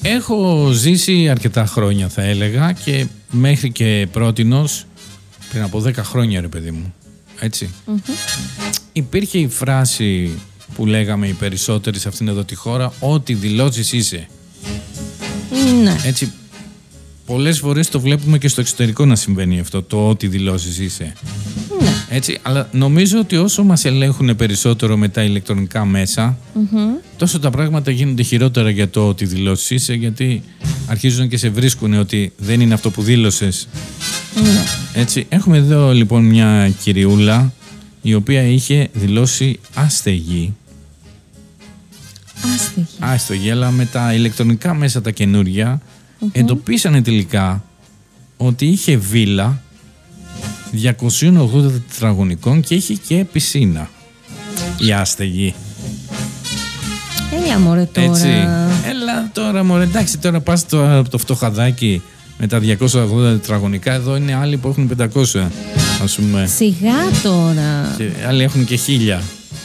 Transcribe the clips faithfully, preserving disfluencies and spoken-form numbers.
Έχω ζήσει αρκετά χρόνια, θα έλεγα, και μέχρι και πρότινος, πριν από δέκα χρόνια, ρε παιδί μου, έτσι. Mm-hmm. Υπήρχε η φράση που λέγαμε οι περισσότεροι σε αυτήν εδώ τη χώρα, ό,τι δηλώσεις είσαι. Ναι. Έτσι, πολλές φορές το βλέπουμε και στο εξωτερικό να συμβαίνει αυτό, το ό,τι δηλώσεις είσαι. Ναι. Έτσι, αλλά νομίζω ότι όσο μας ελέγχουν περισσότερο με τα ηλεκτρονικά μέσα, mm-hmm. τόσο τα πράγματα γίνονται χειρότερα για το ότι δηλώσεις είσαι, γιατί αρχίζουν και σε βρίσκουν ότι δεν είναι αυτό που δήλωσες. Ναι. Έτσι, έχουμε εδώ λοιπόν μια κυριούλα η οποία είχε δηλώσει άστεγη. Άστεγη. Άστεγη, αλλά με τα ηλεκτρονικά μέσα τα καινούρια mm-hmm. εντοπίσανε τελικά ότι είχε βίλα διακόσια ογδόντα τετραγωνικών και είχε και πισίνα. Η άστεγη. Έλα μωρέ τώρα. Έτσι. Έλα τώρα μωρέ. Εντάξει, τώρα πας το, το φτωχαδάκι με τα διακόσια ογδόντα τετραγωνικά. Εδώ είναι άλλοι που έχουν πεντακόσια, ας πούμε. Σιγά τώρα. Και άλλοι έχουν και χίλια.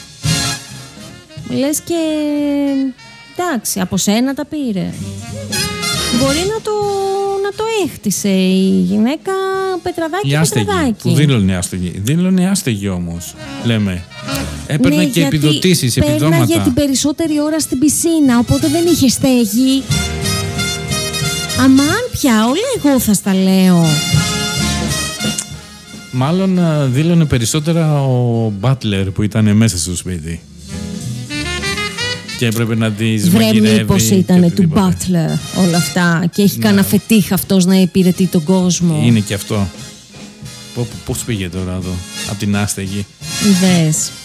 Λες και... εντάξει, από σένα τα πήρε. Μπορεί να το, να το έχτισε η γυναίκα πετραδάκι η άστεγη, πετραδάκι. Που δήλωνε άστεγη. Δήλωνε άστεγη όμως, λέμε. Έπαιρνε ναι, και επιδοτήσεις, επιδόματα. Πέρναγε την περισσότερη ώρα στην πισίνα, οπότε δεν είχε στέγη. Αμάν πια, όλα εγώ θα στα λέω. Μάλλον δήλωνε περισσότερα ο μπάτλερ που ήταν μέσα στο σπίτι. Και έπρεπε να τις μαγειρεύει. Βρε μήπως ήτανε του μπάτλερ όλα αυτά και έχει ναι. κανένα φετίχ αυτός να υπηρετεί τον κόσμο. Είναι και αυτό. Πώς πήγε τώρα εδώ, από την άστεγη. Είδες.